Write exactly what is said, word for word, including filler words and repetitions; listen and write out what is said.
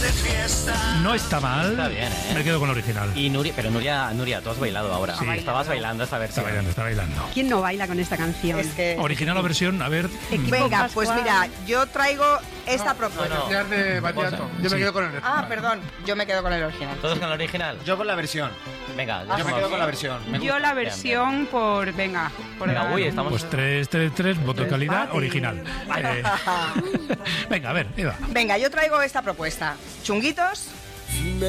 No está mal. Está bien, ¿eh? Me quedo con el original. Y Nuria, pero Nuria, Nuria, tú has bailado ahora. Sí. Estabas bailando esta Está versión. bailando, está bailando. ¿Quién no baila con esta canción? Es que... Original o versión, a ver. Equipo Venga, Pascual. pues mira, yo traigo esta propuesta. no, no. Tirar de bachillerato. Yo me Sí. quedo con el Ah, perdón, yo me quedo con el original. ¿Todos con el original? Yo con la versión. Venga, Yo me quedo con la versión. Me Yo gusta. la versión por... Venga, por Venga, la- uy, estamos... Pues tres, tres, tres, voto de calidad, Empate. original. Eh, venga, a ver, Eva. Venga, yo traigo esta propuesta. Chunguitos.